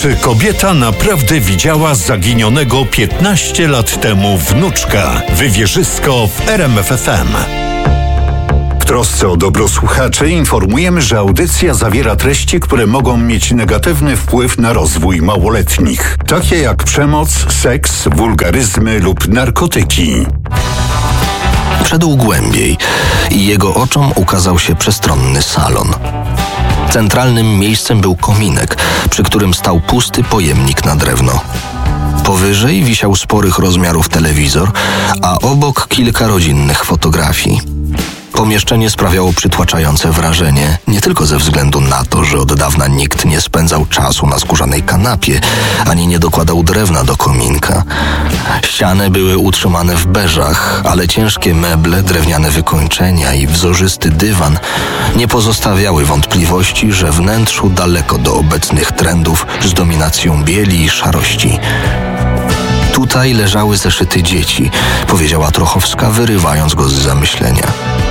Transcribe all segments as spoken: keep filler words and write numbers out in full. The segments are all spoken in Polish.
Czy kobieta naprawdę widziała zaginionego piętnaście lat temu wnuczka? Wywierzysko w R M F F M. W trosce o dobro słuchaczy informujemy, że audycja zawiera treści, które mogą mieć negatywny wpływ na rozwój małoletnich, takie jak przemoc, seks, wulgaryzmy lub narkotyki. Wszedł głębiej i jego oczom ukazał się przestronny salon. Centralnym miejscem był kominek, przy którym stał pusty pojemnik na drewno. Powyżej wisiał sporych rozmiarów telewizor, a obok kilka rodzinnych fotografii. Pomieszczenie sprawiało przytłaczające wrażenie, nie tylko ze względu na to, że od dawna nikt nie spędzał czasu na skórzanej kanapie, ani nie dokładał drewna do kominka. Ściany były utrzymane w beżach, ale ciężkie meble, drewniane wykończenia i wzorzysty dywan nie pozostawiały wątpliwości, że wnętrzu daleko do obecnych trendów z dominacją bieli i szarości. Tutaj leżały zeszyty dzieci, powiedziała Trochowska, wyrywając go z zamyślenia.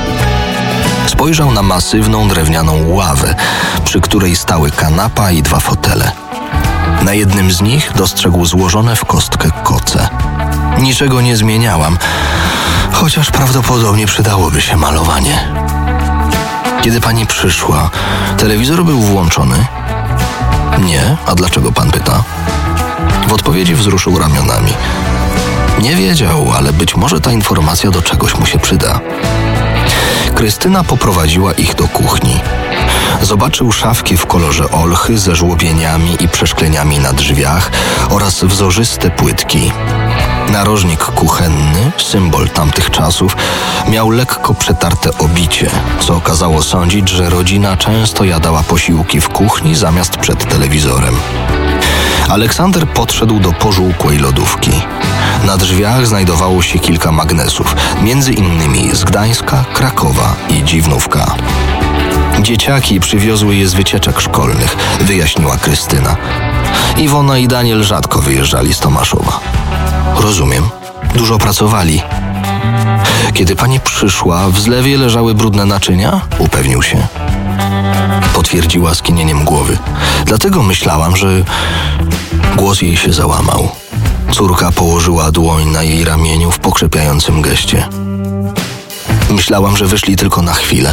Spojrzał na masywną drewnianą ławę, przy której stały kanapa i dwa fotele. Na jednym z nich dostrzegł złożone w kostkę koce. Niczego nie zmieniałam, chociaż prawdopodobnie przydałoby się malowanie. Kiedy pani przyszła, telewizor był włączony? Nie, a dlaczego pan pyta? W odpowiedzi wzruszył ramionami. Nie wiedział, ale być może ta informacja do czegoś mu się przyda. Krystyna poprowadziła ich do kuchni. Zobaczył szafki w kolorze olchy ze żłobieniami i przeszkleniami na drzwiach oraz wzorzyste płytki. Narożnik kuchenny, symbol tamtych czasów, miał lekko przetarte obicie, co okazało sądzić, że rodzina często jadała posiłki w kuchni zamiast przed telewizorem. Aleksander podszedł do pożółkłej lodówki. Na drzwiach znajdowało się kilka magnesów, między innymi z Gdańska, Krakowa i Dziwnówka. Dzieciaki przywiozły je z wycieczek szkolnych, wyjaśniła Krystyna. Iwona i Daniel rzadko wyjeżdżali z Tomaszowa. Rozumiem. Dużo pracowali. Kiedy pani przyszła, w zlewie leżały brudne naczynia? Upewnił się. Potwierdziła skinieniem głowy. Dlatego myślałam, że... Głos jej się załamał. Córka położyła dłoń na jej ramieniu w pokrzepiającym geście. Myślałam, że wyszli tylko na chwilę.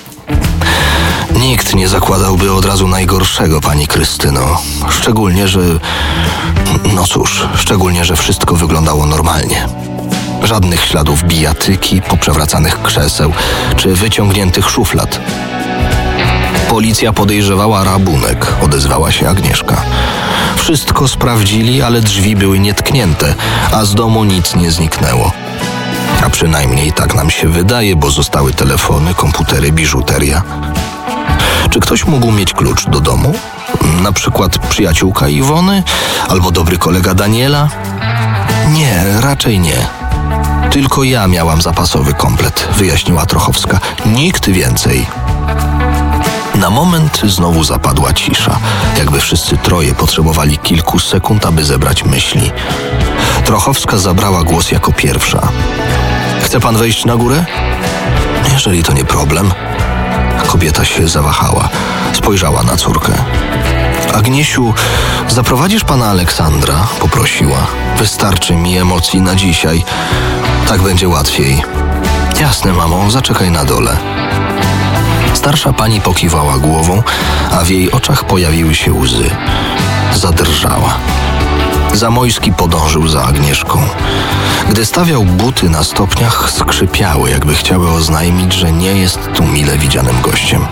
Nikt nie zakładałby od razu najgorszego, pani Krystyno. Szczególnie, że... No cóż, szczególnie, że wszystko wyglądało normalnie. Żadnych śladów bijatyki, poprzewracanych krzeseł czy wyciągniętych szuflad. Policja podejrzewała rabunek, odezwała się Agnieszka. Wszystko sprawdzili, ale drzwi były nietknięte, a z domu nic nie zniknęło. A przynajmniej tak nam się wydaje, bo zostały telefony, komputery, biżuteria. Czy ktoś mógł mieć klucz do domu? Na przykład przyjaciółka Iwony? Albo dobry kolega Daniela? Nie, raczej nie. Tylko ja miałam zapasowy komplet, wyjaśniła Trochowska. Nikt więcej. Na moment znowu zapadła cisza, jakby wszyscy troje potrzebowali kilku sekund, aby zebrać myśli. Trochowska zabrała głos jako pierwsza. Chce pan wejść na górę? Jeżeli to nie problem. Kobieta się zawahała. Spojrzała na córkę. Agniesiu, zaprowadzisz pana Aleksandra? Poprosiła. Wystarczy mi emocji na dzisiaj. Tak będzie łatwiej. Jasne, mamo, zaczekaj na dole. Starsza pani pokiwała głową, a w jej oczach pojawiły się łzy. Zadrżała. Zamojski podążył za Agnieszką. Gdy stawiał buty na stopniach, skrzypiały, jakby chciały oznajmić, że nie jest tu mile widzianym gościem.